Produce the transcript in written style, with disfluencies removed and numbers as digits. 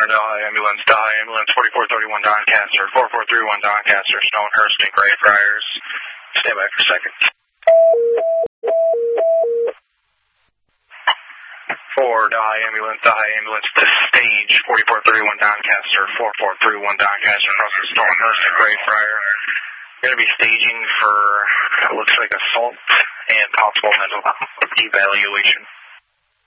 ambulance, 4431 Doncaster, 4431 Doncaster, Stonehurst and Greyfriars. Stand by for a second. 4 ambulance to stage, 4431 Doncaster, 4431 Doncaster, across the Stonehurst and Greyfriars. Going to be staging for, it looks like assault and possible mental evaluation.